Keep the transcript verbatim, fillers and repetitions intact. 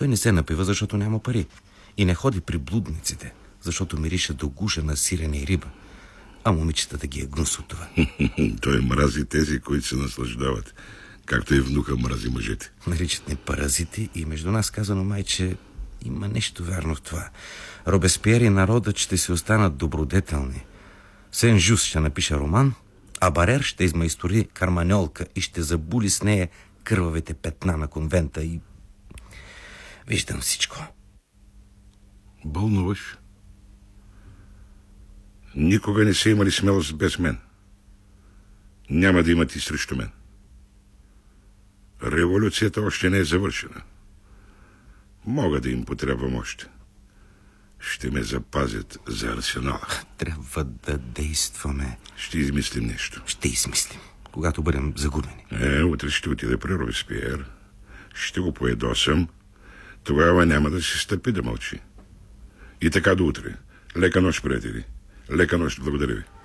Той не се напива, защото няма пари. И не ходи при блудниците, защото мирише до гуша на сирене и риба. А момичетата ги е гнус от това. Той мрази тези, които се наслаждават. Както и внука мрази мъжете. Наричат ни паразити и между нас казано майче има нещо вярно в това. Робеспиер и народът ще си останат добродетелни. Сен Жус ще напише роман, а Барер ще измайстори карманьолка и ще забули с нея кървавите петна на конвента и... Виждам всичко. Бълнуваш? Никога не са имали смелост без мен. Няма да имат и срещу мен. Революцията още не е завършена. Мога да им потребвам още. Ще ме запазят за арсенала. Трябва да действаме. Ще измислим нещо. Ще измислим, когато бъдем загубени. Е, утре ще отида при Робеспиер. Ще го поедосам. Тогава няма да се стъпи да мълчи. И така до утре. Лека нощ, приятели. Лека нощ, благодаря ви.